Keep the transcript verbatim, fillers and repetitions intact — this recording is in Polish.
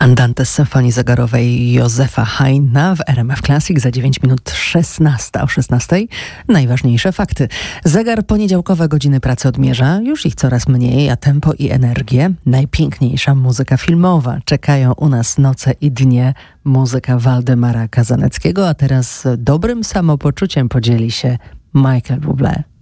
Andante z symfonii zegarowej Józefa Haydna w R M F Classic za dziewięć minut szesnasta. O szesnastej najważniejsze fakty. Zegar poniedziałkowe godziny pracy odmierza, już ich coraz mniej, a tempo i energię, najpiękniejsza muzyka filmowa. Czekają u nas noce i dnie, muzyka Waldemara Kazaneckiego, a teraz dobrym samopoczuciem podzieli się Michael Bublé.